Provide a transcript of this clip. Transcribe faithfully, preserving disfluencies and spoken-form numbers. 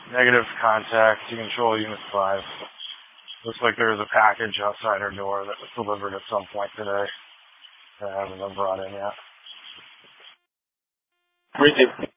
Negative contact to control unit five. Looks like there was a package outside our door that was delivered at some point today that hasn't been brought in yet. Received.